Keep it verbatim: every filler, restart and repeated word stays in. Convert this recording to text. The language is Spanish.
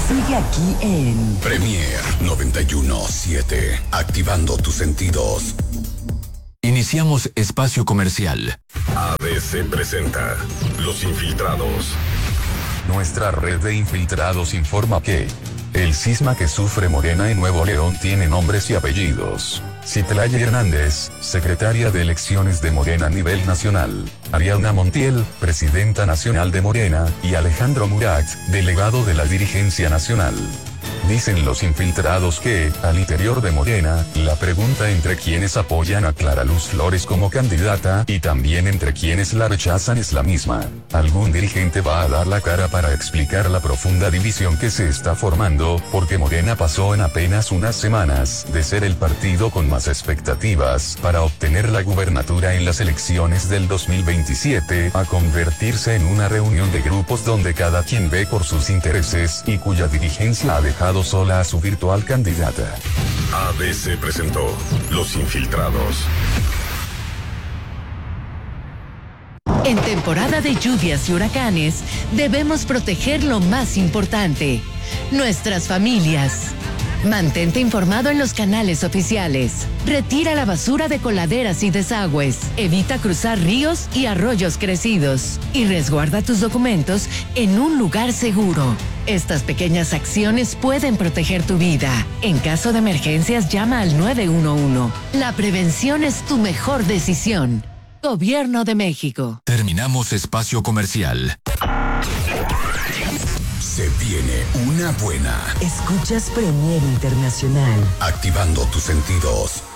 Sigue aquí en Premier noventa y uno punto siete, activando tus sentidos. Iniciamos espacio comercial. A B C presenta Los Infiltrados. Nuestra red de infiltrados informa que el cisma que sufre Morena en Nuevo León tiene nombres y apellidos. Citlali Hernández, secretaria de elecciones de Morena a nivel nacional. Ariadna Montiel, presidenta nacional de Morena, y Alejandro Murat, delegado de la dirigencia nacional. Dicen los infiltrados que, al interior de Morena, la pregunta entre quienes apoyan a Clara Luz Flores como candidata y también entre quienes la rechazan es la misma. Algún dirigente va a dar la cara para explicar la profunda división que se está formando, porque Morena pasó en apenas unas semanas de ser el partido con más expectativas para obtener la gubernatura en las elecciones del dos mil veintisiete a convertirse en una reunión de grupos donde cada quien ve por sus intereses y cuya dirigencia ha dejado sola a su virtual candidata. A B C presentó Los Infiltrados. En temporada de lluvias y huracanes, debemos proteger lo más importante, nuestras familias. Mantente informado en los canales oficiales. Retira la basura de coladeras y desagües. Evita cruzar ríos y arroyos crecidos. Y resguarda tus documentos en un lugar seguro. Estas pequeñas acciones pueden proteger tu vida. En caso de emergencias, llama al nueve uno uno. La prevención es tu mejor decisión. Gobierno de México. Terminamos espacio comercial. Se viene una buena. Escuchas Premier Internacional. Activando tus sentidos.